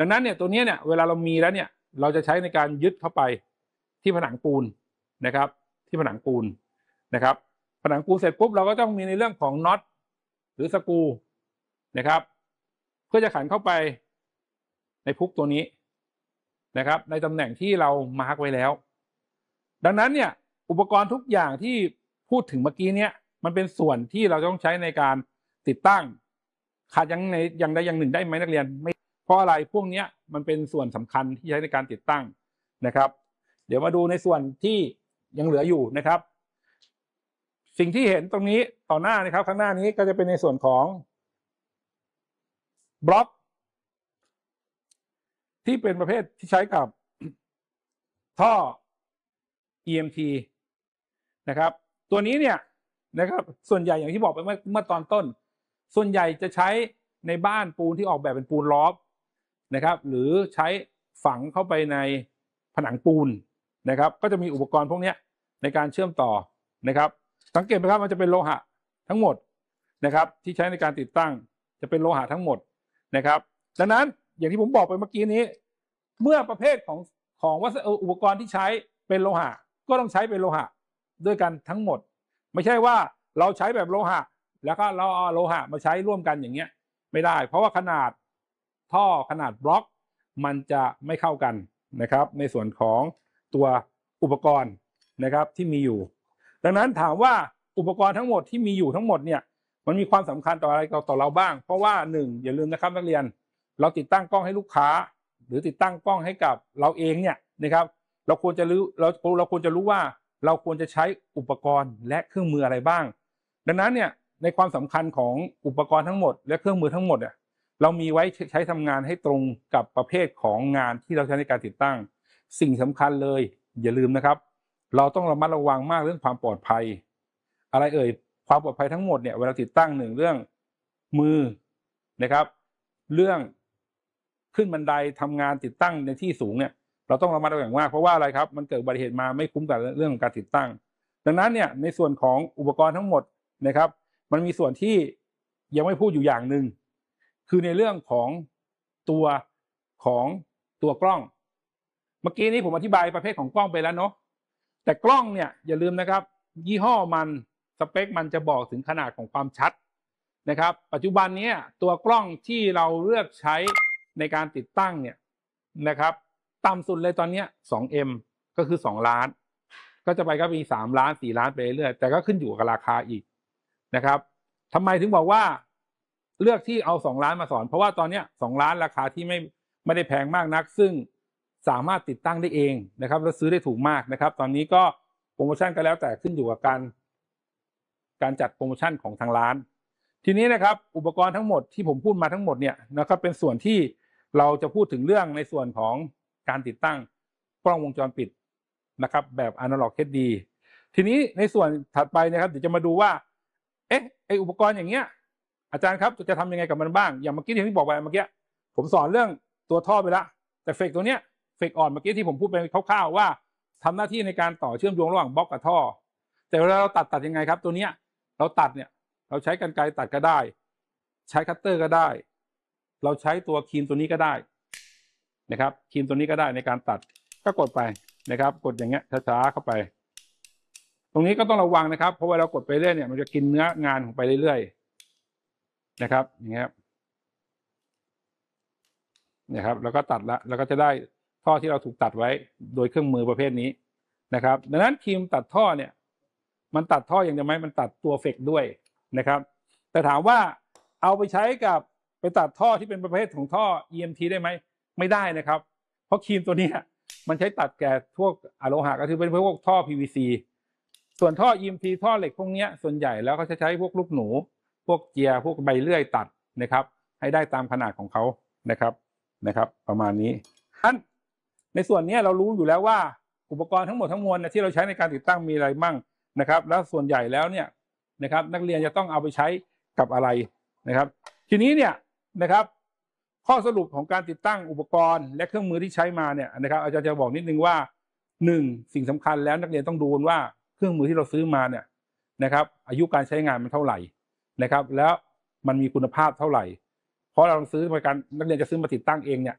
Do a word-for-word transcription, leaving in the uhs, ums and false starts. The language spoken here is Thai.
ดังนั้นเนี่ยตัวนี้เนี่ยเวลาเรามีแล้วเนี่ยเราจะใช้ในการยึดเข้าไปที่ผนังปูนนะครับที่ผนังปูนนะครับผนังปูนเสร็จปุ๊บเราก็ต้องมีในเรื่องของน็อตหรือสกรูนะครับเพื่อจะขันเข้าไปในพุกตัวนี้นะครับในตำแหน่งที่เรามาร์กไว้แล้วดังนั้นเนี่ยอุปกรณ์ทุกอย่างที่พูดถึงเมื่อกี้เนี่ยมันเป็นส่วนที่เราต้องใช้ในการติดตั้งขาดอย่างในอย่างใดอย่างหนึ่งได้ไหมนักเรียนไม่เพราะอะไรพวกนี้มันเป็นส่วนสำคัญที่ใช้ในการติดตั้งนะครับเดี๋ยวมาดูในส่วนที่ยังเหลืออยู่นะครับสิ่งที่เห็นตรงนี้ต่อหน้านะครับข้างหน้านี้ก็จะเป็นในส่วนของบล็อกที่เป็นประเภทที่ใช้กับท่อ อี เอ็ม ที นะครับตัวนี้เนี่ยนะครับส่วนใหญ่อย่างที่บอกไปเมื่อเมื่อตอนต้นส่วนใหญ่จะใช้ในบ้านปูนที่ออกแบบเป็นปูนลอฟนะครับหรือใช้ฝังเข้าไปในผนังปูนนะครับก็จะมีอุปกรณ์พวกนี้ในการเชื่อมต่อนะครับสังเกตไหมครับมันจะเป็นโลหะทั้งหมดนะครับที่ใช้ในการติดตั้งจะเป็นโลหะทั้งหมดนะครับดังนั้นอย่างที่ผมบอกไปเมื่อกี้นี้เมื่อประเภทของของวัสดุอุปกรณ์ที่ใช้เป็นโลหะก็ต้องใช้เป็นโลหะด้วยกันทั้งหมดไม่ใช่ว่าเราใช้แบบโลหะแล้วก็เราเอาโลหะมาใช้ร่วมกันอย่างเงี้ยไม่ได้เพราะว่าขนาดท่อขนาดบล็อกมันจะไม่เข้ากันนะครับในส่วนของตัวอุปกรณ์นะครับที่มีอยู่ดังนั้นถามว่าอุปกรณ์ทั้งหมดที่มีอยู่ทั้งหมดเนี่ยมันมีความสำคัญต่ออะไรต่อเราบ้างเพราะว่าหนึ่งอย่าลืมนะครับนักเรียนเราติดตั้งกล้องให้ลูกค้าหรือติดตั้งกล้องให้กับเราเองเนี่ยนะครับเราควรจะรู้เราเราควรจะรู้ว่าเราควรจะใช้อุปกรณ์และเครื่องมืออะไรบ้างดังนั้นเนี่ยในความสำคัญของอุปกรณ์ทั้งหมดและเครื่องมือทั้งหมดเนี่ยเรามีไว้ใช้ทำงานให้ตรงกับประเภทของงานที่เราใช้ในการติดตั้งสิ่งสำคัญเลยอย่าลืมนะครับเราต้องระมัดระวังมากเรื่องความปลอดภัยอะไรเอ่ยความปลอดภัยทั้งหมดเนี่ยเวลาติดตั้งหนึ่งเรื่องมือนะครับเรื่องขึ้นบันไดทำงานติดตั้งในที่สูงเนี่ยเราต้องระมัดระวังมากเพราะว่าอะไรครับมันเกิดอุบัติเหตุมาไม่คุ้มกับเรื่องของการติดตั้งดังนั้นเนี่ยในส่วนของอุปกรณ์ทั้งหมดนะครับมันมีส่วนที่ยังไม่พูดอยู่อย่างหนึ่งคือในเรื่องของตัวของตัวกล้องเมื่อกี้นี้ผมอธิบายประเภทของกล้องไปแล้วเนาะแต่กล้องเนี่ยอย่าลืมนะครับยี่ห้อมันสเปคมันจะบอกถึงขนาดของความชัดนะครับปัจจุบันนี้ตัวกล้องที่เราเลือกใช้ในการติดตั้งเนี่ยนะครับต่ำสุดเลยตอนนี้สองเอ็มก็คือสองล้านก็จะไปก็มีสามล้านสี่ล้านไปเรื่อยแต่ก็ขึ้นอยู่กับราคาอีกนะครับทำไมถึงบอกว่าเลือกที่เอาสองล้านมาสอนเพราะว่าตอนนี้สองล้านราคาที่ไม่ไม่ได้แพงมากนักซึ่งสามารถติดตั้งได้เองนะครับแล้วซื้อได้ถูกมากนะครับตอนนี้ก็โปรโมชั่นก็แล้วแต่ขึ้นอยู่กับการการจัดโปรโมชั่นของทางร้านทีนี้นะครับอุปกรณ์ทั้งหมดที่ผมพูดมาทั้งหมดเนี่ยนะครับเป็นส่วนที่เราจะพูดถึงเรื่องในส่วนของการติดตั้งกล้องวงจรปิดนะครับแบบ Analog เอช ดี ทีนี้ในส่วนถัดไปนะครับเดี๋ยวจะมาดูว่าเอ๊ะไออุปกรณ์อย่างเงี้ยอาจารย์ครับจะทำยังไงกับมันบ้างอย่างเมื่อกี้ที่ผมบอกไปเมื่อกี้ผมสอนเรื่องตัวท่อไปแล้วแต่เฟกตัวเนี้ยเฟกอ่อนเมื่อกี้ที่ผมพูดไปคร่าวๆว่าทำหน้าที่ในการต่อเชื่อมโยงระหว่างบล็อกกับท่อแต่เวลาเราตัดตัดยังไงครับตัวเนี้ยเราตัดเนี่ยเราใช้กรรไกรตัดก็ได้ใช้คัตเตอร์ก็ได้เราใช้ตัวครีมตัวนี้ก็ได้นะครับครีมตัวนี้ก็ได้ในการตัดก็กดไปนะครับกดอย่างเงี้ยช้าๆเข้าไปตรงนี้ก็ต้องระวังนะครับเพราะว่าเรากดไปเรื่อยเนี่ยมันจะกินเนื้องานของไปเรื่อยๆนะครับอย่างเงี้ยนะครับแล้วก็ตัดละแล้วก็จะได้ท่อที่เราถูกตัดไว้โดยเครื่องมือประเภทนี้นะครับดังนั้นครีมตัดท่อเนี่ยมันตัดท่ออย่างเดียวไหมมันตัดตัวเฟกด้วยนะครับแต่ถามว่าเอาไปใช้กับไปตัดท่อที่เป็นประเภทของท่อ อี เอ็ม ที ได้ไหมไม่ได้นะครับเพราะครีมตัวนี้มันใช้ตัดแก่พวกอะโลหะก็คือเป็นพวกท่อ พี วี ซี ส่วนท่อ อี เอ็ม ที ท่อเหล็กพวกนี้ส่วนใหญ่แล้วก็จะใช้พวกลูกหนูพวกเจียพวกใบเลื่อยตัดนะครับให้ได้ตามขนาดของเขานะครับนะครับประมาณนี้ในส่วนนี้เรารู้อยู่แล้วว่าอุปกรณ์ทั้งหมดทั้งมวลที่เราใช้ในการติดตั้งมีอะไรบ้างนะครับแล้วส่วนใหญ่แล้วเนี่ยนะครับนักเรียนจะต้องเอาไปใช้กับอะไรนะครับทีนี้เนี่ยนะครับข้อสรุปของการติดตั้งอุปกรณ์และเครื่องมือที่ใช้มาเนี่ยนะครับอาจารย์จะบอกนิดนึงว่าหนึ่งสิ่งสำคัญแล้วนักเรียนต้องดูว่าเครื่องมือที่เราซื้อมาเนี่ยนะครับอายุการใช้งานมันเท่าไหร่นะครับแล้วมันมีคุณภาพเท่าไหร่เพราะเราซื้อมาการนักเรียนจะซื้อมาติดตั้งเองเนี่ย